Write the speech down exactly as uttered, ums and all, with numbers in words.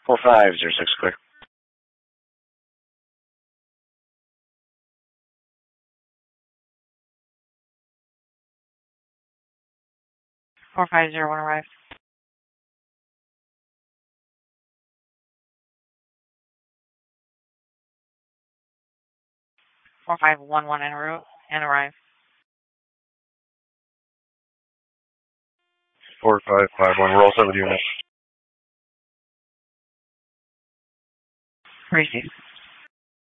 Four five zero six clear. Four five zero one arrive. Four five one one en route and arrive. Four five five one. Roll seven units. Receive.